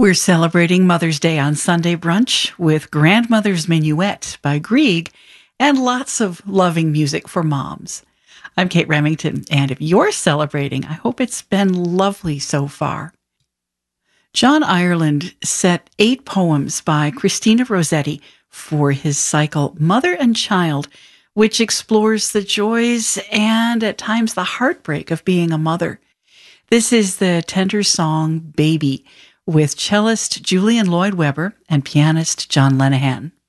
We're celebrating Mother's Day on Sunday Brunch with Grandmother's Minuet by Grieg and lots of loving music for moms. I'm Kate Remington, and if you're celebrating, I hope it's been lovely so far. John Ireland set 8 poems by Christina Rossetti for his cycle Mother and Child, which explores the joys and at times the heartbreak of being a mother. This is the tender song Baby, with cellist Julian Lloyd Webber and pianist John Lenihan.